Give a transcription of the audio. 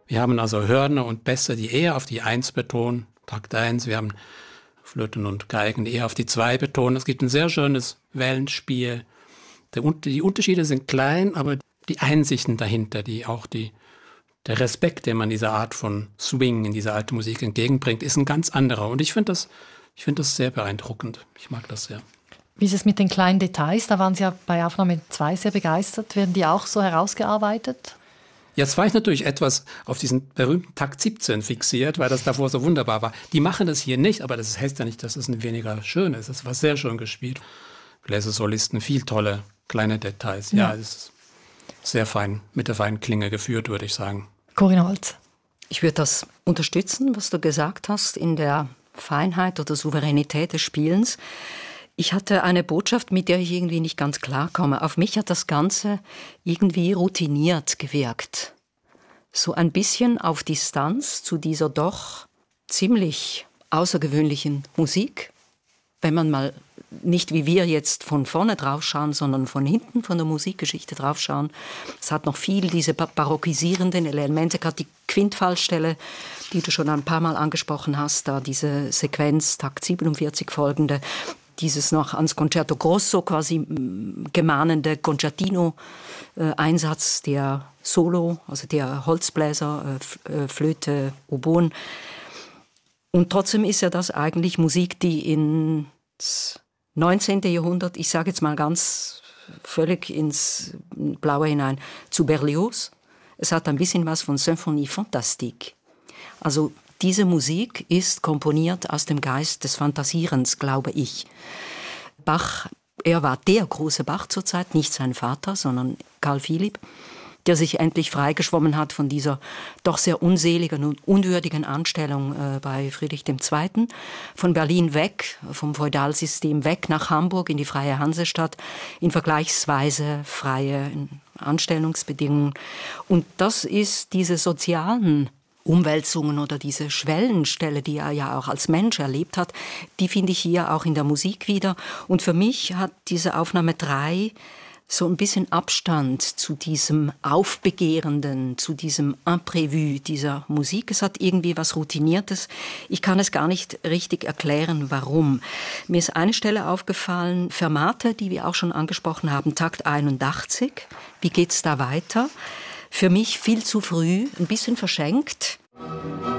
Wir haben also Hörner und Bässe, die eher auf die 1 betonen, Takt 1. Wir haben Flöten und Geigen, die eher auf die 2 betonen. Es gibt ein sehr schönes Wellenspiel. Die Unterschiede sind klein, aber die Einsichten dahinter, der Respekt, den man dieser Art von Swing in dieser alten Musik entgegenbringt, ist ein ganz anderer. Und ich finde das sehr beeindruckend. Ich mag das sehr. Wie ist es mit den kleinen Details? Da waren Sie ja bei Aufnahme 2 sehr begeistert. Werden die auch so herausgearbeitet? Jetzt war ich natürlich etwas auf diesen berühmten Takt 17 fixiert, weil das davor so wunderbar war. Die machen das hier nicht, aber das heißt ja nicht, dass es weniger schön ist. Es war sehr schön gespielt. Bläsersolisten, viel tolle kleine Details. Ja, es ist sehr fein, mit der feinen Klinge geführt, würde ich sagen. Corinna Holz. Ich würde das unterstützen, was du gesagt hast, in der Feinheit oder Souveränität des Spielens. Ich hatte eine Botschaft, mit der ich irgendwie nicht ganz klarkomme. Auf mich hat das Ganze irgendwie routiniert gewirkt. So ein bisschen auf Distanz zu dieser doch ziemlich außergewöhnlichen Musik. Wenn man mal nicht wie wir jetzt von vorne draufschauen, sondern von hinten von der Musikgeschichte draufschauen. Es hat noch viel diese barockisierenden Elemente, gerade die Quintfallstelle, die du schon ein paar Mal angesprochen hast, da diese Sequenz, Takt 47 folgende, dieses noch ans Concerto Grosso quasi gemahnende Concertino-Einsatz der Solo, also der Holzbläser, Flöte, Oboen. Und trotzdem ist ja das eigentlich Musik, die ins 19. Jahrhundert, ich sage jetzt mal ganz völlig ins Blaue hinein, zu Berlioz. Es hat ein bisschen was von Symphonie Fantastique. Also diese Musik ist komponiert aus dem Geist des Fantasierens, glaube ich. Bach, er war der große Bach zur Zeit, nicht sein Vater, sondern Karl Philipp, der sich endlich freigeschwommen hat von dieser doch sehr unseligen und unwürdigen Anstellung bei Friedrich II. Von Berlin weg, vom Feudalsystem weg nach Hamburg in die freie Hansestadt, in vergleichsweise freie Anstellungsbedingungen. Und das ist diese sozialen Umwälzungen oder diese Schwellenstelle, die er ja auch als Mensch erlebt hat, die finde ich hier auch in der Musik wieder. Und für mich hat diese Aufnahme 3 so ein bisschen Abstand zu diesem Aufbegehrenden, zu diesem Imprévu dieser Musik. Es hat irgendwie was Routiniertes. Ich kann es gar nicht richtig erklären, warum. Mir ist eine Stelle aufgefallen, Fermate, die wir auch schon angesprochen haben, Takt 81. Wie geht's da weiter? Für mich viel zu früh, ein bisschen verschenkt.